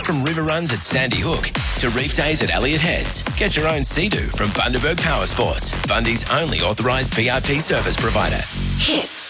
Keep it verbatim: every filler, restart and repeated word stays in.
From river runs at Sandy Hook to reef days at Elliott Heads, get your own Sea-Doo from Bundaberg Power Sports, Bundy's only authorised P R P service provider. Hits.